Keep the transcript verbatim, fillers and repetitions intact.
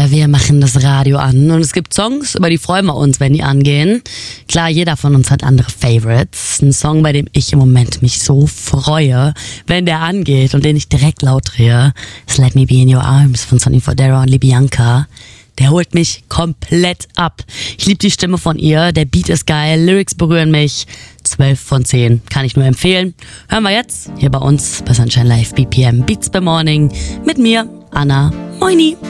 Leute, wir machen das Radio an und es gibt Songs, über die freuen wir uns, wenn die angehen. Klar, jeder von uns hat andere Favorites. Ein Song, bei dem ich im Moment mich so freue, wenn der angeht und den ich direkt laut drehe, ist Let Me Be In Your Arms von Sonny Fodera und Libianca. Der holt mich komplett ab. Ich liebe die Stimme von ihr, der Beat ist geil, Lyrics berühren mich. zwölf von zehn, kann ich nur empfehlen. Hören wir jetzt hier bei uns bei Sunshine Live B P M Beats by Morning mit mir, Anna. Moini.